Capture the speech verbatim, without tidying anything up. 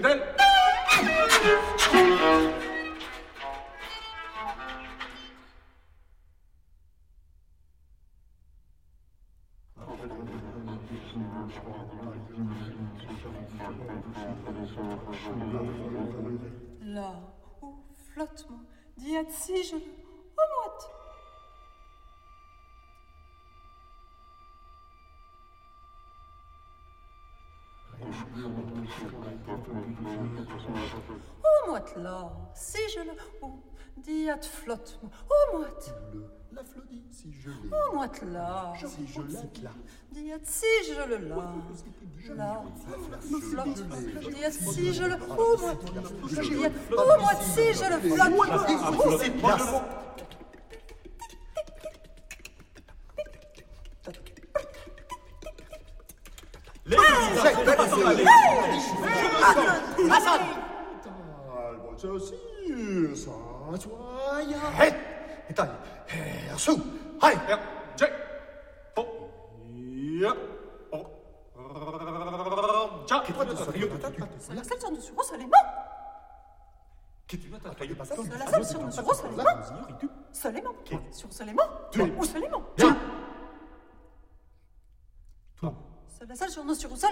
d'elle. Là où flottement dit à si je au moite. Au moite là, si je le ou dit à flottement au moite. Le, la flodie, si je l'ai. Au moite là, Si je l'ai, là. dit à si je le là. Là, flotte, dit à si je le au moite. Dit à au moite si je le flotte. C'est pas le mot. Hei, dai, eh, su, hai. Ja, J. Oh. Ja. Oh. Ja. C'est la seule sur nos les mains. C'est la seule sur nos les mains. Seulement. Sur seulement. Ou seulement. C'est la seule sur nos sur